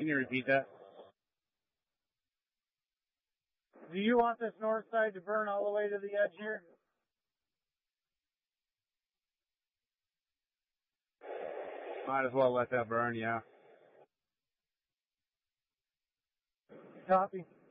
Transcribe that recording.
Can you repeat that? Do you want this north side to burn all the way to the edge here? Might as well let that burn, yeah. Copy.